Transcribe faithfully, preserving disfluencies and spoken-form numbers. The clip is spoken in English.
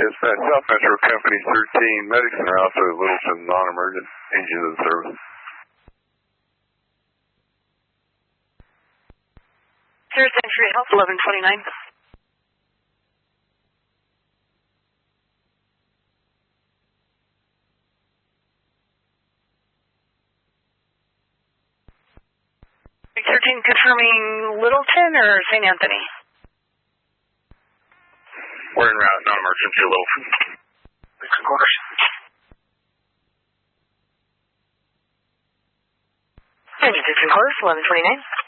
Dispatch, South Metro Company thirteen, medics and routes to Littleton, non-emergent, engine of the service. Third Century Health, eleven twenty-nine. thirteen confirming Littleton or Saint Anthony? We're en route, non-emergent to Littleton. Dixon quarters. Dixon quarters, eleven twenty-nine.